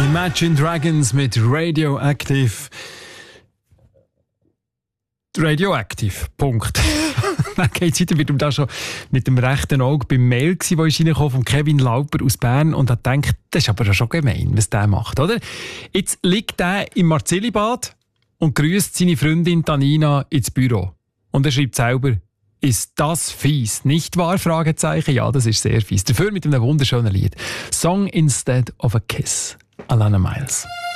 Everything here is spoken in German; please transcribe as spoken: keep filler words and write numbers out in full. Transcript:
Imagine Dragons mit Radioactive. Radioactive. Punkt. Dann geht es weiter, wie du da schon mit dem rechten Auge beim Mail gsi, wo ist reingekommen von Kevin Lauper aus Bern und hat gedacht, das ist aber schon gemein, was der macht, oder? Jetzt liegt er im Marzillibad und grüßt seine Freundin Tanina ins Büro. Und er schreibt selber, ist das fies? Nicht wahr? Fragezeichen. Ja, das ist sehr fies. Dafür mit einem wunderschönen Lied. Song Instead of a Kiss. Alana Miles.